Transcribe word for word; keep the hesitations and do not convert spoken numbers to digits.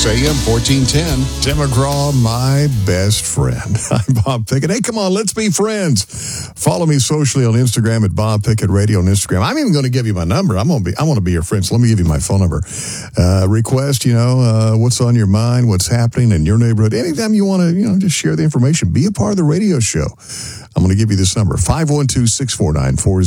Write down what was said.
A M fourteen ten. Tim McGraw, my best friend. I'm Bob Pickett. Hey, come on, let's be friends. Follow me socially on Instagram at Bob Pickett Radio on Instagram. I'm even going to give you my number. I'm going to be. I want to be your friend. So let me give you my phone number. Uh, request, you know, uh, what's on your mind, what's happening in your neighborhood. Anytime you want to, you know, just share the information. Be a part of the radio show. I'm going to give you this number: five one two, six four nine, four